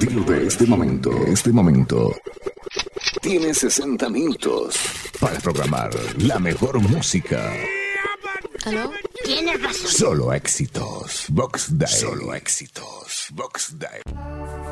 partir de este momento, tienes 60 minutos para programar la mejor música. ¿Aló? Tienes razón. Solo éxitos. Box Day. Solo éxitos. Box Day.